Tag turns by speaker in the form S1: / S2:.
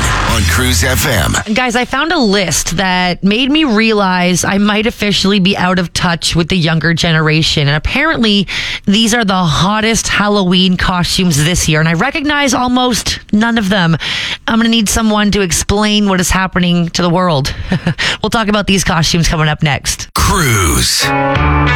S1: on Cruise FM.
S2: Guys, I found a list that made me realize I might officially be out of touch with the younger generation. And apparently, these are the hottest Halloween costumes this year. And I recognize almost none of them. I'm going to need someone to explain what is happening to the world. We'll talk about these costumes coming up next.
S1: Cruise.